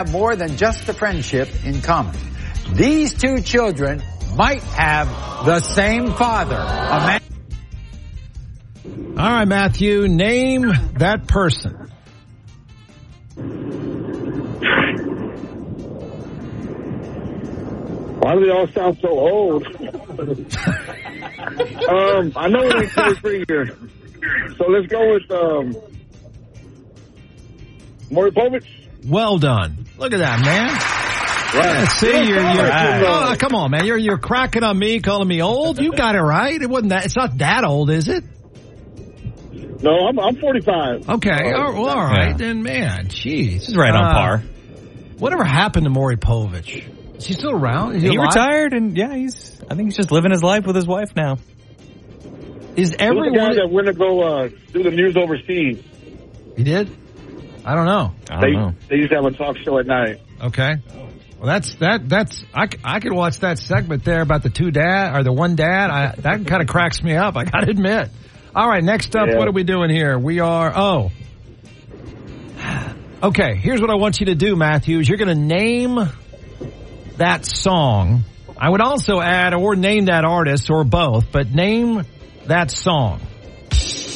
more than just a friendship in common. These two children might have the same father. All right, Matthew, name that person. Why do they all sound so old? I know it ain't Terry Springer. So let's go with Maury Povich. Well done. Look at that, man. Right. See, you're oh, come on, man. You're cracking on me, calling me old. You got it right. It's not that old, is it? No, I'm 45. Okay. All right. Then, man, jeez. This is right on par. Whatever happened to Maury Povich? Is he still around? Is he alive? retired, and I think he's just living his life with his wife now. Is everyone the guy that went to go do the news overseas? He did? I don't know. They used to have a talk show at night. Okay. Well, I could watch that segment there about the one dad. That kind of cracks me up, I gotta admit. All right, next up, What are we doing here? We are, okay, here's what I want you to do, Matthew, is you're gonna name that song. I would also add, or name that artist, or both, but name that song.